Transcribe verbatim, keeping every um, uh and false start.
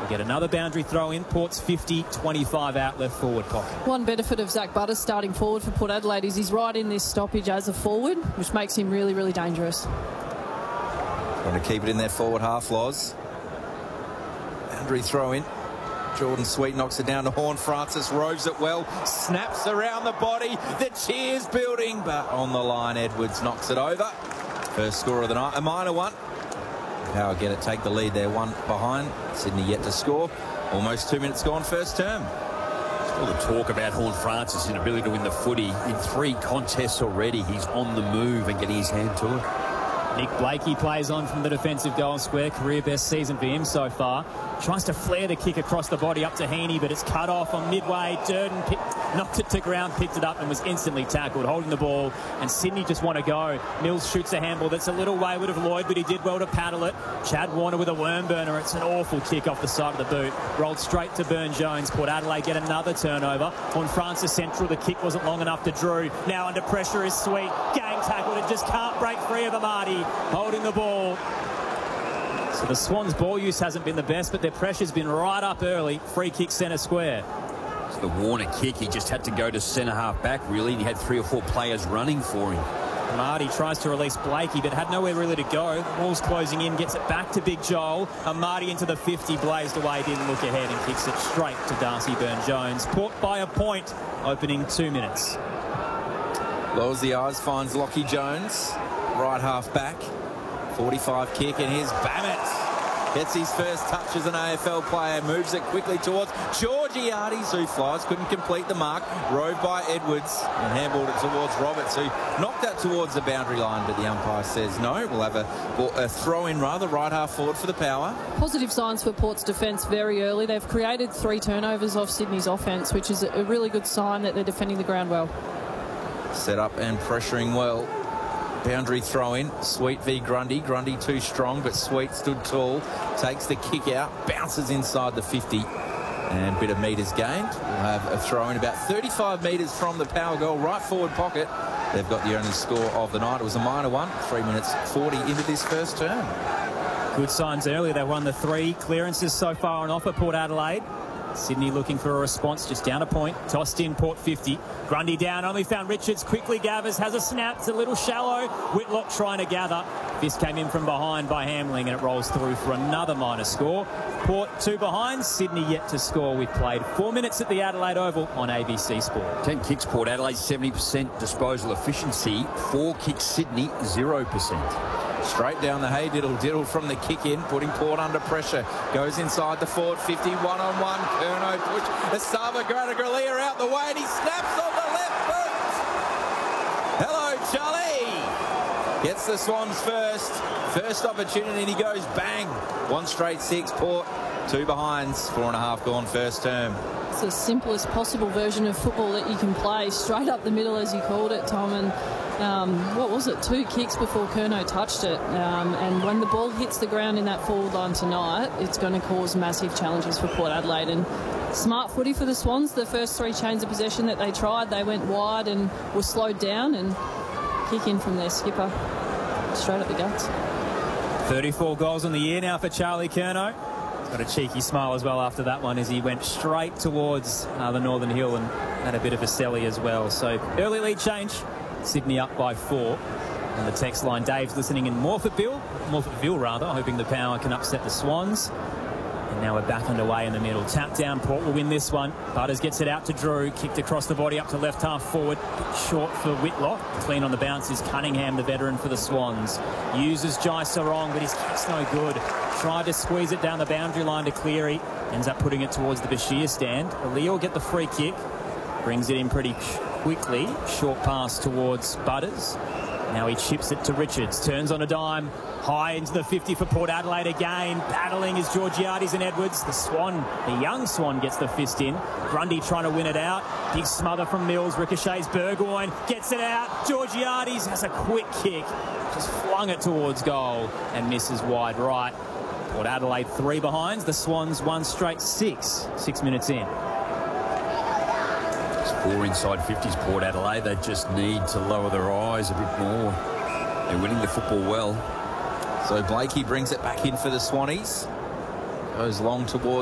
get another boundary throw in. Port's fifty, twenty-five out left forward pocket. One benefit of Zach Butters starting forward for Port Adelaide is he's right in this stoppage as a forward, which makes him really, really dangerous. Trying to keep it in their forward half, Loz. Boundary throw in. Jordan Sweet knocks it down to Horn. Francis roves it well, snaps around the body. The cheers building, but on the line, Edwards knocks it over. First score of the night, a minor one. Power get it, take the lead there, one behind. Sydney yet to score. Almost two minutes gone, first term. All the talk about Horn Francis' inability to win the footy. In three contests already, he's on the move and getting his hand to it. Nick Blakey plays on from the defensive goal square. Career best season for him so far. Tries to flare the kick across the body up to Heaney, but it's cut off on midway. Durden pick, knocked it to ground, picked it up and was instantly tackled, holding the ball. And Sydney just want to go. Mills shoots a handball that's a little wayward of Lloyd, but he did well to paddle it. Chad Warner with a worm burner. It's an awful kick off the side of the boot. Rolled straight to Burn-Jones. Port Adelaide get another turnover. On Francis central, the kick wasn't long enough to Drew. Now under pressure is Sweet. Game tackled. It just can't break free of Amadi. Holding the ball. So the Swans' ball use hasn't been the best, but their pressure's been right up early. Free kick centre square. So the Warner kick, he just had to go to centre half back, really. He had three or four players running for him. Amadi tries to release Blakey, but had nowhere really to go. The ball's closing in, gets it back to Big Joel. Amadi into the fifty, blazed away, didn't look ahead and kicks it straight to Darcy Burn-Jones. Port by a point, opening two minutes. Lowers the eyes, finds Lockie Jones, right half back. forty-five kick, and here's Bammett. Gets his first touch as an A F L player, moves it quickly towards Georgiades, who flies, couldn't complete the mark. Roved by Edwards and handballed it towards Roberts, who knocked that towards the boundary line, but the umpire says no. We'll have a, a throw-in rather, right half forward for the Power. Positive signs for Port's defence very early. They've created three turnovers off Sydney's offence, which is a really good sign that they're defending the ground well. Set up and pressuring well. Boundary throw in. Sweet v Grundy. Grundy too strong, but Sweet stood tall. Takes the kick out. Bounces inside the fifty. And a bit of metres gained. We'll have a throw in about thirty-five metres from the Power goal. Right forward pocket. They've got the only score of the night. It was a minor one. three minutes forty into this first term. Good signs early. They won the three clearances so far on offer, Port Adelaide. Sydney looking for a response, just down a point. Tossed in, Port fifty. Grundy down, only found Richards. Quickly gathers, has a snap. It's a little shallow. Whitlock trying to gather. This came in from behind by Hamling, and it rolls through for another minor score. Port two behind, Sydney yet to score. We've played four minutes at the Adelaide Oval on A B C Sport. ten kicks, Port Adelaide, seventy percent disposal efficiency. Four kicks, Sydney, zero percent. Straight down the hay diddle diddle from the kick in, putting Port under pressure. Goes inside the forward fifty, one on one. Curnow push. Esava Granaglia out the way, and he snaps on the left boot. Hello, Charlie. Gets the Swans first. First opportunity, and he goes bang. One straight six. Port two behinds. Four and a half gone first term. It's the simplest possible version of football that you can play. Straight up the middle, as you called it, Tom. And Um, what was it, two kicks before Curnow touched it, um, and when the ball hits the ground in that forward line tonight, it's going to cause massive challenges for Port Adelaide. And smart footy for the Swans. The first three chains of possession that they tried, they went wide and were slowed down, and kick in from their skipper straight up the guts. thirty-four goals on the year now for Charlie Curnow. He's got a cheeky smile as well after that one, as he went straight towards uh, the Northern Hill and had a bit of a celly as well. So early lead change. Sydney up by four. And the text line, Dave's listening in Morphettville, Morphettville rather, hoping the Power can upset the Swans. And now we're back underway in the middle. Tap down, Port will win this one. Butters gets it out to Drew, kicked across the body up to left half forward. Short for Whitlock. Clean on the bounce is Cunningham, the veteran for the Swans. Uses Jai Sarong, but his kick's no good. Tried to squeeze it down the boundary line to Cleary. Ends up putting it towards the Bashir stand. Leo get the free kick. Brings it in pretty quickly. Short pass towards Butters. Now he chips it to Richards. Turns on a dime. High into the fifty for Port Adelaide again. Battling is Georgiades and Edwards. The Swan, the young Swan, gets the fist in. Grundy trying to win it out. Big smother from Mills. Ricochets Burgoyne. Gets it out. Georgiades has a quick kick. Just flung it towards goal and misses wide right. Port Adelaide three behinds. The Swans one straight six. Six minutes in. Four inside fifties, Port Adelaide. They just need to lower their eyes a bit more. They're winning the football well. So Blakey brings it back in for the Swannies. Goes long towards